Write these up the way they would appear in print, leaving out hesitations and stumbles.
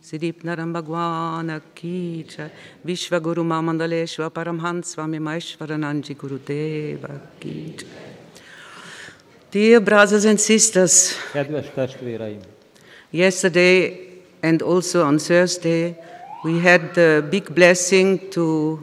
Siddhipnaram Bhagwana Ki Jai, Vishvaguru Mamandaleshwa Paramhans Swami Maishwarananji Gurudeva Ki Jai. Dear brothers and sisters, Kedves testvéreim! yesterday and also on Thursday, we had the big blessing to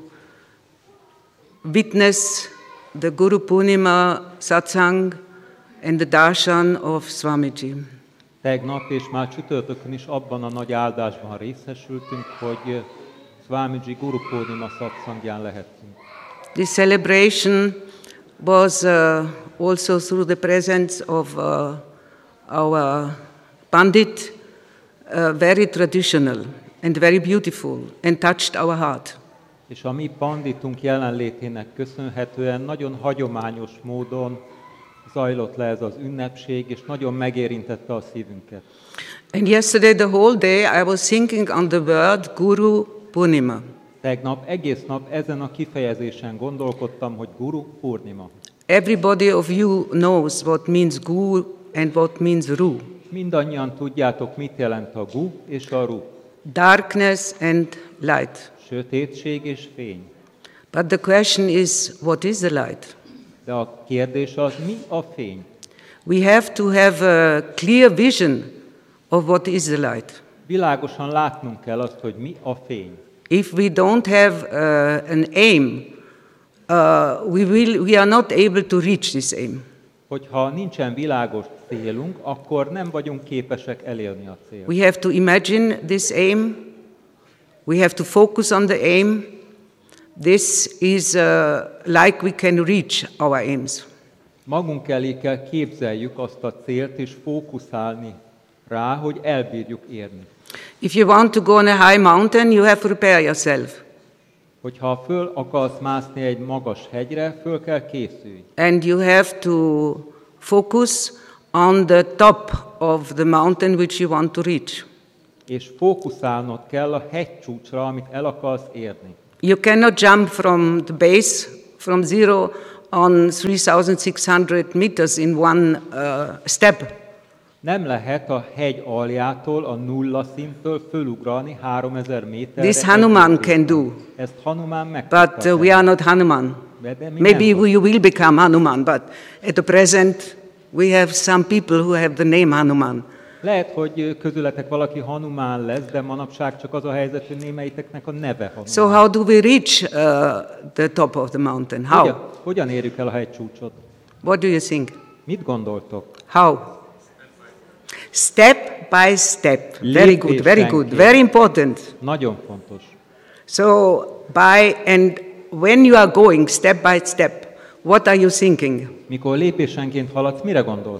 witness the Guru Purnima Satsang and the darshan of Swamiji. Tegnap és már csütörtökön is abban a nagy áldásban részesültünk, hogy Swamiji Guru Purnima Satsangján lehettünk. This celebration was also through the presence of our Pandit, very traditional and very beautiful and touched our heart. És a mi panditunk jelenlétének köszönhetően nagyon hagyományos módon zajlott le ez az ünnepség, és nagyon megérintette a szívünket. And yesterday the whole day I was thinking on the word Guru Purnima. Tegnap egész nap ezen a kifejezésen gondolkodtam, hogy Guru Purnima. Everybody of you knows what means Gu and what means Ru. Mindannyian tudjátok, mit jelent a Gu és a Ru. Darkness and light. Sötétség és fény. But the question is, what is the light? De a kérdés az, mi a fény? We have to have a clear vision of what is the light. Világosan látnunk kell azt, hogy mi a fény. If we don't have an aim, we are not able to reach this aim. Hogyha nincsen világos célunk, akkor nem vagyunk képesek elérni a célt. We have to imagine this aim. We have to focus on the aim. This is like we can reach our aims. Magunk elé kell képzeljük azt a célt, és fókuszálni rá, hogy elbírjuk érni. If you want to go on a high mountain, you have to prepare yourself. Hogyha föl akarsz mászni egy magas hegyre, föl kell készülni. And you have to focus on the top of the mountain which you want to reach. És fókuszálnod kell a hegycsúcsra, amit el akarsz érni. You cannot jump from the base, from zero on 3,600 meters in one step. Nem lehet a hegy aljától, a nulla szinttől fölugrani 3000 méterre. This Hanuman can do. Ezt Hanuman meg But we are not Hanuman. Maybe you will become Hanuman, but at the present we have some people who have the name Hanuman. Lehet, hogy közületek valaki Hanuman lesz, de manapság csak az a helyzet, hogy némelyiknek a neve Hanuman. So how do we reach the top of the mountain? How? Hogyan érjük el a hegycsúcsot? What do you think? Mit gondoltok? How? Step by step. Very good, very good, very important. Nagyon fontos. So and when you are going step by step, what are you thinking? Mikor lépésenként haladsz, mire gondolsz?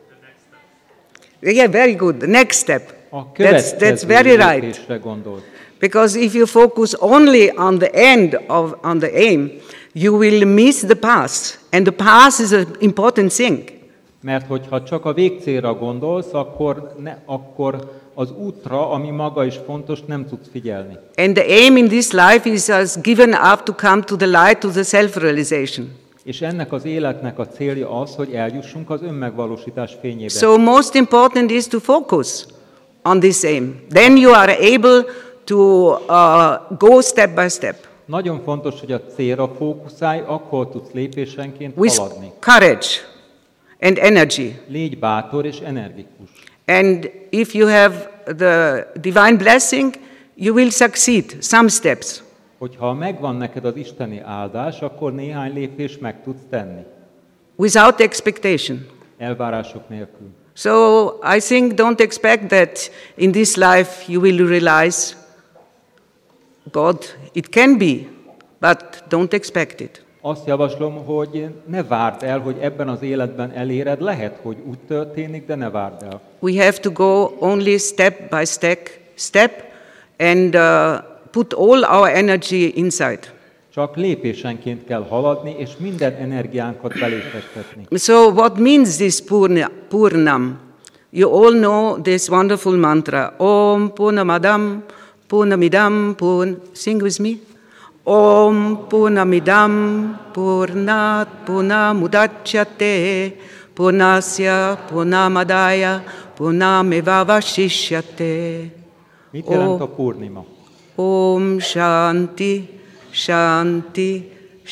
Yeah, very good. The next step. That's very right. Because if you focus only on the end on the aim, you will miss the path, and the path is an important thing. Mert hogyha csak a végcélra gondolsz, akkor az útra, ami maga is fontos, nem tudsz figyelni. And the aim in this life is given up to come to the light, to the self-realization. És ennek az életnek a célja az, hogy eljussunk az önmegvalósítás fényébe. So most important is to focus on this aim. Then you are able to go step by step. Nagyon fontos, hogy a célra fókuszálj, akkor tudsz lépésenként haladni. With courage and energy. Légy bátor és energikus. And if you have the divine blessing, you will succeed some steps. Hogyha megvan neked az isteni áldás, akkor néhány lépést meg tudsz tenni. Without expectation. Elvárások nélkül. So I think don't expect that in this life you will realize God. It can be, but don't expect it. Azt javaslom, hogy ne várd el, hogy ebben az életben eléred. Lehet, hogy úgy történik, de ne várd el. We have to go only step by step and put all our energy inside. Csak lépésenként kell haladni, és minden energiánkat beléptetni. So what means this Purnam? You all know this wonderful mantra. Om Purnamadam Purnamidam Sing with me. Om Purnamidam Purnat Purnamudachyate Purnasya Purnamadaya Purnamevavashishyate. Mit jelent a Purnima? Om Shanti, Shanti,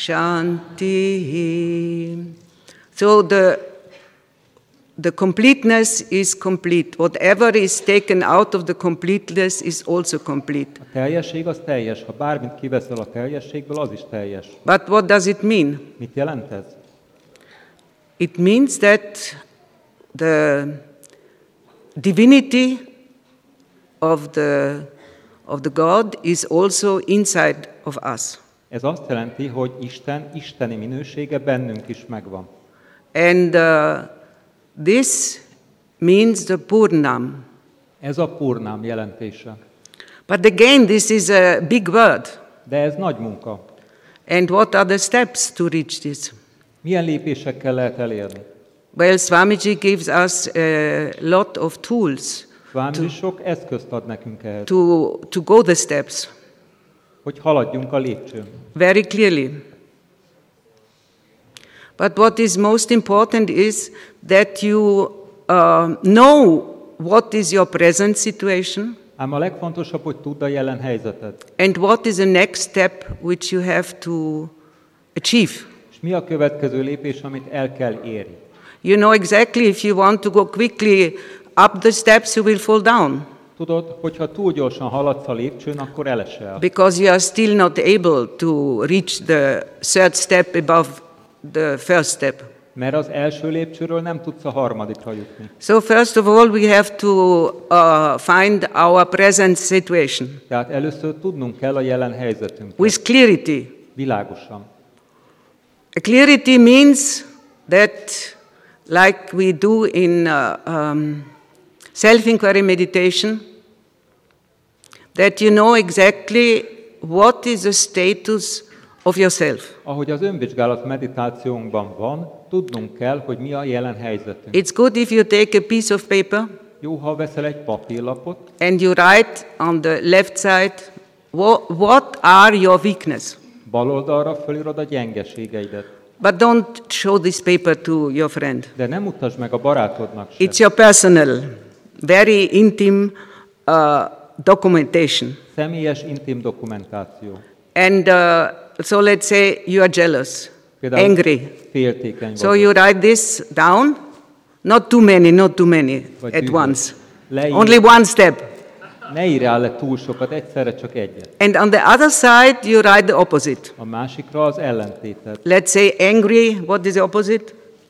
Shanti. So the completeness is complete. Whatever is taken out of the completeness is also complete. A teljesség az teljes. Ha bármit kiveszel a teljességből, az is teljes. But what does it mean? Mit jelent ez? It means that the divinity of the God is also inside of us. Ez azt jelenti, hogy Isten isteni minősége bennünk is megvan. And this means the Purnam. Ez a Purnam jelentése. But again, this is a big word. De ez nagy munka. And what are the steps to reach this? Milyen lépésekkel lehet elérni? Well, Swamiji gives us a lot of tools Swamiji sok eszközt ad nekünk ehhez, to go the steps hogy haladjunk a lépcsőn. very clearly. But what is most important is that you know what is your present situation. Ám a legfontosabb, hogy tudd a jelen helyzetet. And what is the next step which you have to achieve. És mi a következő lépés, amit el kell érni? You know exactly if you want to go quickly up the steps, you will fall down. Tudod, hogyha túl gyorsan haladsz a lépcsőn, akkor elesel. Because you are still not able to reach the third step above the first step. Mert az első lépcsőről nem tudsz a harmadikra jutni. So first of all, we have to find our present situation. Tehát először tudnunk kell a jelen helyzetünket. With clarity. Világosan. A clarity means that, like we do in self-inquiry meditation, that you know exactly what is the status of yourself. Ahogy az önvizsgálat meditációnkban van, tudnunk kell, hogy mi a jelen helyzetünk. It's good if you take a piece of paper. Jó, ha veszel egy papírlapot, and you write on the left side, what are your weaknesses? bal oldalra fölírod a gyengeségeidet. But don't show this paper to your friend. De nem mutasd meg a barátodnak sem. It's your personal, very intimate documentation. Személyes, intim dokumentáció. And so let's say you are jealous, Például angry. féltékeny vagy. So you write this down, not too many Vagy at dühös. once. Leír. Only one step. Ne írjál le túl sokat, egyszerre csak egyet. And on the other side, you write the opposite. A másikra az ellentétet. Let's say angry, what is the opposite?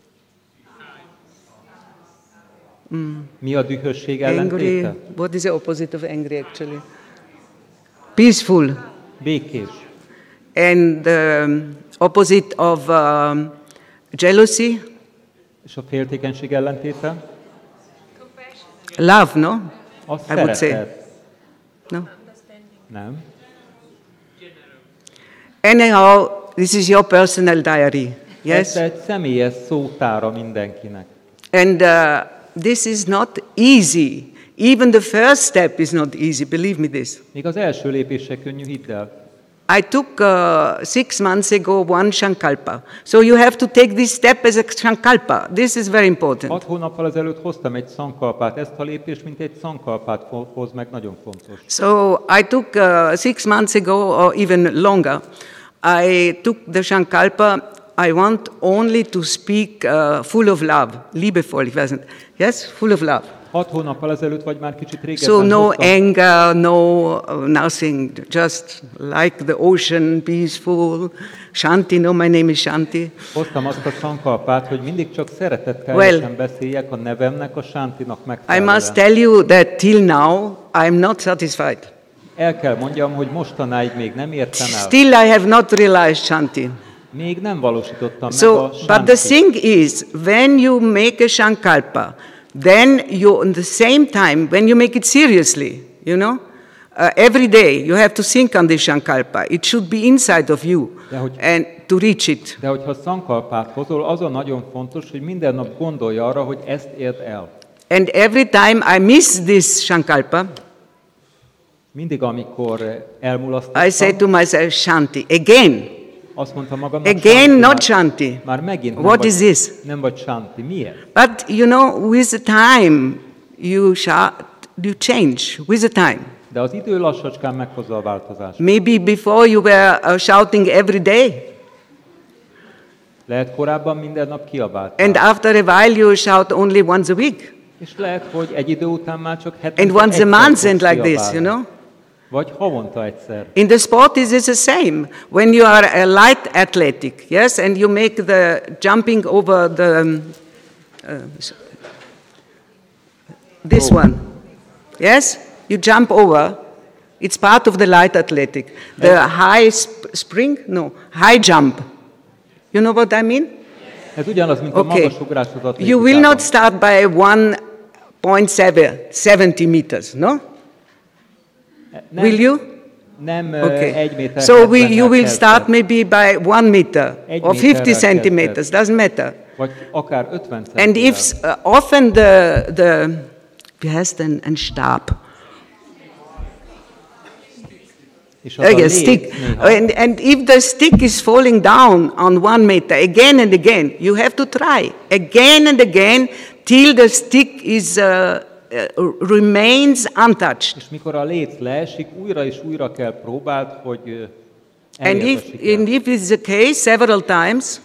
Mi a dühösség Angry, ellentéte? what is the opposite of angry actually? Peaceful. Békés. And the opposite of jealousy? És a féltékenység ellentéte? Love, no? A I would say. szeretet. No? Nem? Anyhow, this is your personal diary. Yes? Ez egy személyes szótára mindenkinek. And this is not easy. Even the first step is not easy, believe me this. Még az első lépés se könnyű, hidd el. I took 6 months ago one Sankalpa. So you have to take this step as a Sankalpa. This is very important. 6 hónappal ezelőtt hoztam egy szankalpát. Ezt a lépést, mint egy szankalpát hoz meg, nagyon fontos. So I took 6 months ago, or even longer, I took the Sankalpa. I want only to speak full of love, liebevoll, ich weiß nicht. Yes, full of love. 6 hónappal ezelőtt, vagy már kicsit régebben So no hoztam. anger, no nothing, just like the ocean, peaceful. Shanti, no, my name is Shanti. Hoztam azt a szankalpát, hogy mindig csak szeretetteljesen beszéljek a nevemnek, a Shantinak I megfelelően. must tell you that till now I'm not satisfied. El kell mondjam, hogy mostanáig még nem értem el. Still I have not realized Shanti. Még nem valósítottam meg So, a but the Shantit. thing is, when you make a Sankalpa, then you, at the same time, when you make it seriously, you know, every day you have to think on this Sankalpa. It should be inside of you and to reach it. De hogyha szankalpát hozol, az a nagyon fontos, hogy minden nap gondolj arra, hogy ezt érd el. And every time I miss this Sankalpa, Mindig, amikor I say elmulasztottam, to myself, Shanti, again, azt mondtam magamnak, again, Shanti, not Shanti. már megint nem What vagy, is this? nem vagy Shanti. Miért? But, you know, with the time, you change, with the time. De az idő lassacskán meghozza a változást. Maybe before you were shouting every day. Lehet korábban minden nap kiabáltál. And after a while you shout only once a week. És lehet, hogy egy idő után már csak And hetente once a egyszer month fogsz and like this, kiabálni. you know. Vagy havonta egyszer. In the sport, it is the same. When you are a light athletic, yes, and you make the jumping over the this one, yes, you jump over. It's part of the light athletic. The high high jump. You know what I mean? Ez ugyanaz, mint a Okay. magasugrás az atlétikában. You will not start by 1.70 meters, no? Nem, Will you? Nem Okay. 1 méter. So 70-nel you will kezdted. start maybe by 1 meter Egy or 50 méterrel centimeters, doesn't matter. Vagy akár 50 And centivel. if often the wie heißt denn ein Stab? És az a Yes, léc stick. néha- And if the stick is falling down on 1 meter again and again, you have to try again and again till the stick is remains untouched. És mikor a léc leesik, újra és újra kell próbáld, hogy And elérd a sikert. if it's the case several times,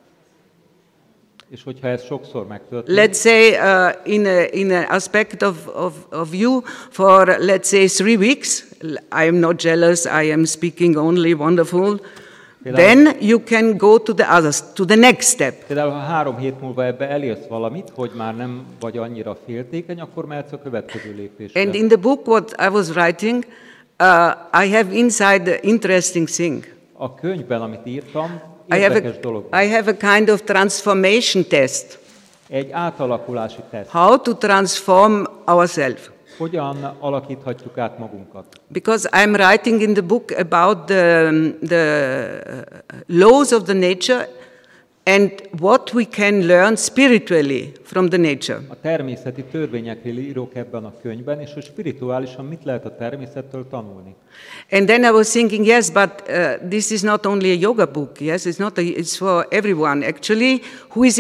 És hogyha ez sokszor megtörténik, let's say in an aspect of you for, let's say, 3 weeks, I am not jealous, I am speaking only wonderful, then you can go to the next step. például ha 3 hét múlva ebbe elérsz valamit, hogy már nem vagy annyira féltékeny, akkor mehetsz a következő lépésre. And in the book what I was writing, I have inside the interesting thing. A könyvben, amit írtam, I érdekes dolog. have a kind of transformation test. Egy átalakulási teszt. How to transform ourselves. Hogyan alakíthatjuk át magunkat? Because I'm writing in the book about the laws of the nature and what we can learn spiritually from the nature. A természeti törvényekről írok ebben a könyvben, és hogy spirituálisan mit lehet a természettől tanulni. And then I was thinking, yes, but this is not only a yoga book. Yes, it's for everyone actually who is